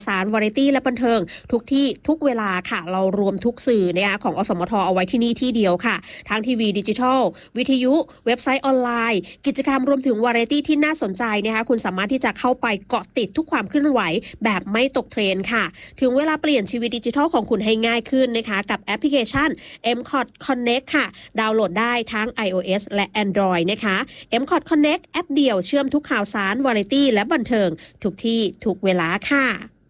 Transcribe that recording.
สารวาไรตี้และบันเทิงทุกที่ทุกเวลาค่ะเรารวมทุกสื่อนะคะของอสมทเอาไว้ที่นี่ที่เดียวค่ะทั้งทีวีดิจิทัลวิทยุเว็บไซต์ออนไลน์กิจกรรมรวมถึงวาไรตี้ที่น่าสนใจนะคะคุณสามารถที่จะเข้าไปเกาะติดทุกความเคลื่อนไหวแบบไม่ตกเทรนด์ค่ะถึงเวลาเปลี่ยนชีวิตดิจิทัลของคุณให้ง่ายขึ้นนะคะกับแอปพลิเคชัน MCOT Connect ค่ะดาวน์โหลดได้ทั้ง iOS และ Android นะคะ MCOT Connect แอปเดียวเชื่อมทุกข่าวสารวาไรตี้และบันเทิงทุกที่ทุกเวลาค่ะ